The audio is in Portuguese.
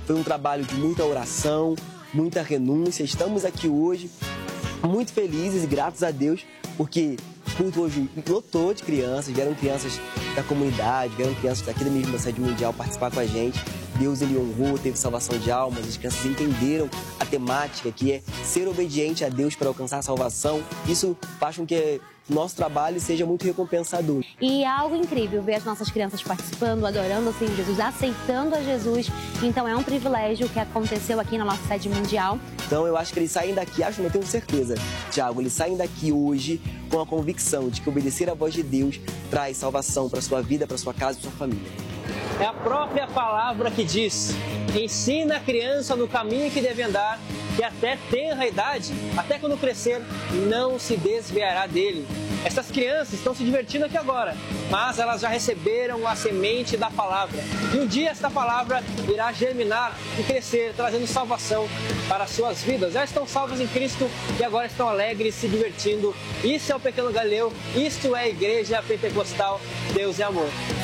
Foi um trabalho de muita oração, muita renúncia. Estamos aqui hoje muito felizes e gratos a Deus, porque o culto hoje lotou de crianças, vieram crianças da comunidade, vieram crianças daqui da mesma sede mundial participar com a gente. Deus, ele honrou, teve salvação de almas, as crianças entenderam a temática, que é ser obediente a Deus para alcançar a salvação. Isso faz com que nosso trabalho seja muito recompensador. E é algo incrível ver as nossas crianças participando, adorando o Senhor Jesus, aceitando a Jesus. Então é um privilégio que aconteceu aqui na nossa sede mundial. Então eu acho que eles saem daqui, acho, não tenho certeza, Tiago, eles saem daqui hoje com a convicção de que obedecer à voz de Deus traz salvação para sua vida, para sua casa e para sua família. É a própria palavra que diz: ensina a criança no caminho que deve andar, que até tenra idade, até quando crescer, não se desviará dele. Essas crianças estão se divertindo aqui agora, mas elas já receberam a semente da palavra. E um dia esta palavra irá germinar e crescer, trazendo salvação para as suas vidas. Já estão salvos em Cristo e agora estão alegres, se divertindo. Isso é o Pequeno Galileu, isto é a Igreja Pentecostal. Deus é amor.